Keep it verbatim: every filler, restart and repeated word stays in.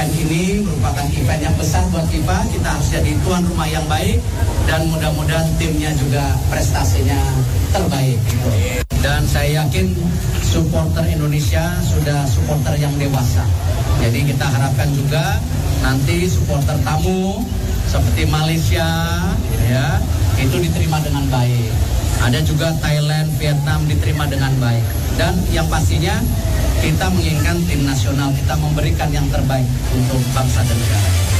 event ini merupakan event yang besar buat FIFA. Kita harus jadi tuan rumah yang baik dan mudah-mudahan timnya juga prestasinya terbaik gitu. Dan saya yakin supporter Indonesia sudah supporter yang dewasa. Jadi kita harapkan juga nanti supporter tamu seperti Malaysia ya itu diterima dengan baik. Ada juga Thailand, Vietnam diterima dengan baik. Dan yang pastinya kita menginginkan tim nasional kita memberikan yang terbaik untuk bangsa dan negara.